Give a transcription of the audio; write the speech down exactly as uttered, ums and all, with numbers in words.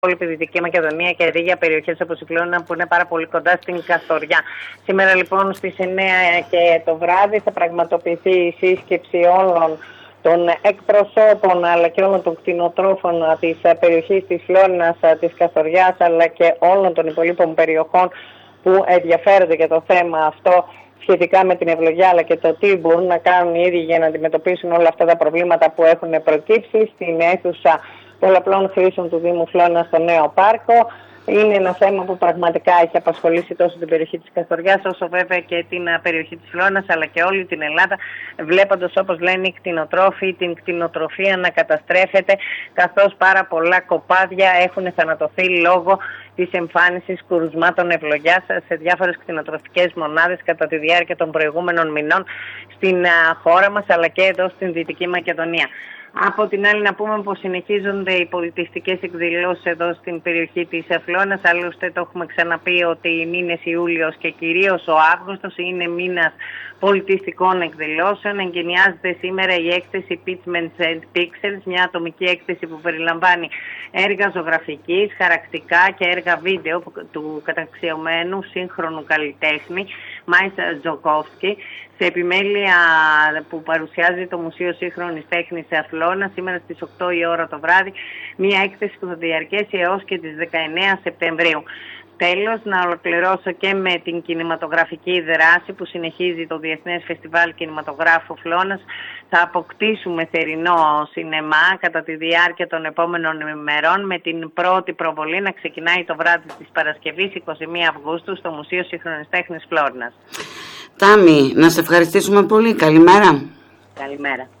υπόλοιπη Δυτική Μακεδονία και ρίγια περιοχές όπως η Φλόρινα που είναι πάρα πολύ κοντά στην Καστοριά. Σήμερα λοιπόν στις εννέα και το βράδυ θα πραγματοποιηθεί η σύσκεψη όλων των εκπροσώπων αλλά και όλων των κτηνοτρόφων της περιοχής της Φλόρινας, της Καστοριάς αλλά και όλων των υπολείπων περιοχών που ενδιαφέρονται για το θέμα αυτό σχετικά με την ευλογιά αλλά και το τι μπορούν να κάνουν οι ίδιοι για να αντιμετωπίσουν όλα αυτά τα προβλήματα που έχουν προκύψει στην αίθουσα πολλαπλών χρήσεων του Δήμου Φλόρινα στο Νέο Πάρκο. Είναι ένα θέμα που πραγματικά έχει απασχολήσει τόσο την περιοχή της Καστοριάς όσο βέβαια και την περιοχή της Φλόρινας αλλά και όλη την Ελλάδα, βλέποντας όπως λένε οι κτηνοτρόφοι την κτηνοτροφία να καταστρέφεται καθώς πάρα πολλά κοπάδια έχουν θανατωθεί λόγω της εμφάνισης κουρουσμάτων ευλογιάς σε διάφορες κτηνοτροφικές μονάδες κατά τη διάρκεια των προηγούμενων μηνών στην χώρα μας αλλά και εδώ στην Δυτική Μακεδονία. Από την άλλη να πούμε πως συνεχίζονται οι πολιτιστικές εκδηλώσεις εδώ στην περιοχή της Φλόρινας. Άλλωστε το έχουμε ξαναπεί ότι οι μήνες Ιούλιος και κυρίως ο Αύγουστος είναι μήνας πολιτιστικών εκδηλώσεων. Εγκαινιάζεται σήμερα η έκθεση Pitchments and Pixels, μια ατομική έκθεση που περιλαμβάνει έργα ζωγραφικής, χαρακτικά και έργα βίντεο του καταξιωμένου σύγχρονου καλλιτέχνη Μάισα Τζοκόφσκι, σε επιμέλεια που παρουσιάζει το Μουσείο Σύγχρονης Τέχνης Φλόρινα σήμερα στις οκτώ η ώρα το βράδυ, μια έκθεση που θα διαρκέσει έως και τις δεκαεννέα Σεπτεμβρίου. Τέλος, να ολοκληρώσω και με την κινηματογραφική δράση που συνεχίζει το Διεθνές Φεστιβάλ Κινηματογράφου Φλόρινας. Θα αποκτήσουμε θερινό σινεμά κατά τη διάρκεια των επόμενων ημερών με την πρώτη προβολή να ξεκινάει το βράδυ της Παρασκευής εικοστή πρώτη Αυγούστου στο Μουσείο Σύγχρονης Τέχνης Φλόρινας. Τάμι, να σε ευχαριστήσουμε πολύ. Καλημέρα. Καλημέρα.